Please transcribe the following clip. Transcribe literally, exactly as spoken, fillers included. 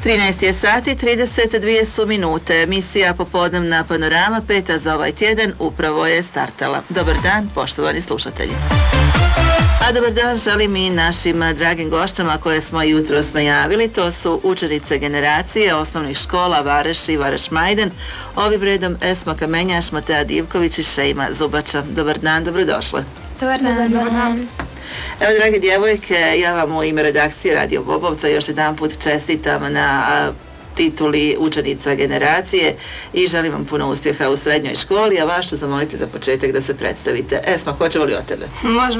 trinaest je sati, trideset dvije su minute. Emisija Popodnevna panorama, peta za ovaj tjedan, upravo je startala. Dobar dan, poštovani slušatelji. A dobar dan želim i našim dragim gošćama koje smo jutros najavili. To su učenice generacije osnovnih škola Vareš i Vareš Majden. Ovim redom Esma Kamenjaš, Matea Divković i Šejma Zubača. Dobar dan, dobrodošle. Dobar dan, dobar dan. Evo, drage djevojke, ja vam u ime redakcije Radio Bobovca još jedan put čestitam na a, tituli učenica generacije i želim vam puno uspjeha u srednjoj školi, a vas ću zamoliti za početak da se predstavite. Esma, hoćemo li od tebe? Možemo.